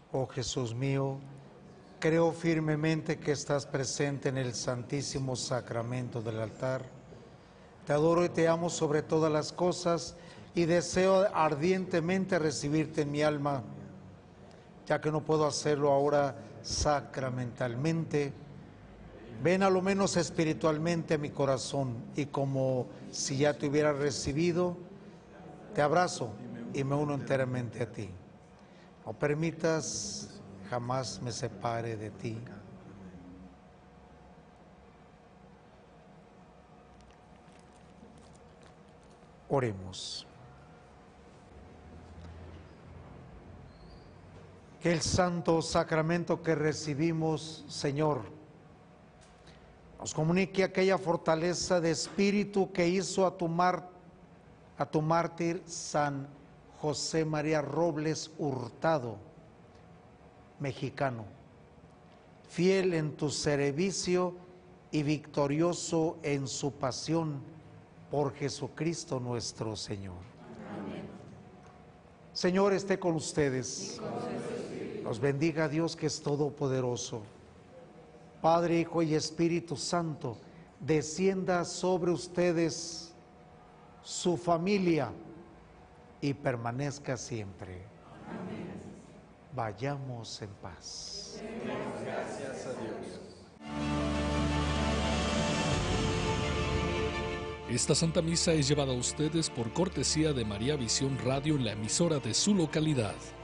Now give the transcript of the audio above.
Oh Jesús mío, creo firmemente que estás presente en el Santísimo Sacramento del altar. Te adoro y te amo sobre todas las cosas y deseo ardientemente recibirte en mi alma. Ya que no puedo hacerlo ahora sacramentalmente, ven a lo menos espiritualmente a mi corazón y como si ya te hubiera recibido, te abrazo y me uno enteramente a ti. No permitas jamás me separe de ti. Oremos. Que el santo sacramento que recibimos, Señor, nos comunique aquella fortaleza de espíritu que hizo a tu mártir San José María Robles Hurtado, mexicano, fiel en tu servicio y victorioso en su pasión por Jesucristo nuestro Señor. Amén. Señor, esté con ustedes. Los bendiga Dios que es todopoderoso. Padre, Hijo y Espíritu Santo, descienda sobre ustedes, su familia, y permanezca siempre. Amén. Vayamos en paz. Gracias a Dios. Esta Santa Misa es llevada a ustedes por cortesía de María Visión Radio en la emisora de su localidad.